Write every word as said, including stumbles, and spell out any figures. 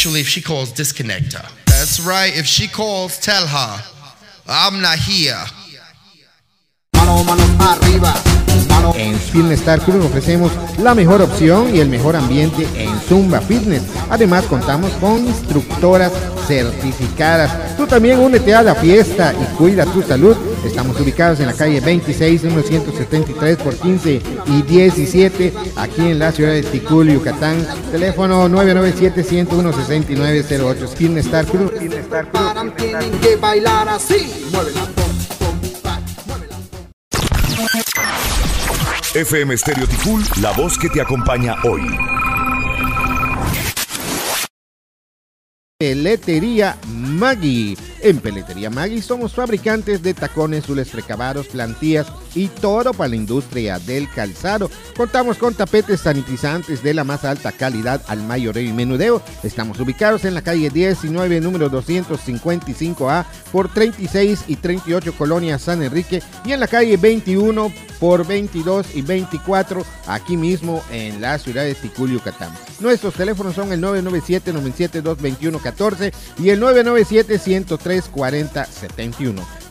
Actually, if she calls, disconnect her. That's right. If she calls, tell her I'm not here. Mano, manos arriba. Mano. En Fitness Star Club ofrecemos la mejor opción y el mejor ambiente en Zumba Fitness. Además, contamos con instructoras certificadas. Tú también únete a la fiesta y cuida tu salud. Estamos ubicados en la calle veintiséis, número ciento setenta y tres por quince y diecisiete, aquí en la ciudad de Ticul, Yucatán. Teléfono nueve nueve siete, uno cero uno, seis nueve cero ocho. Fitness Star Club. Fitness Star Club. Tienen que bailar así. Muévela. F M Stereo Ticul, la voz que te acompaña hoy. Peletería Maggi. En Peletería Maggi somos fabricantes de tacones, zules precabados, plantillas y todo para la industria del calzado. Contamos con tapetes sanitizantes de la más alta calidad al mayoreo y menudeo. Estamos ubicados en la calle diecinueve, número doscientos cincuenta y cinco A por treinta y seis y treinta y ocho, Colonia San Enrique, y en la calle veintiuno por veintidós y veinticuatro, aquí mismo en la ciudad de Ticul, Yucatán. Nuestros teléfonos son el nueve nueve siete, nueve siete dos, dos uno uno cuatro y el nueve nueve siete, uno cero tres, cuatro cero siete uno.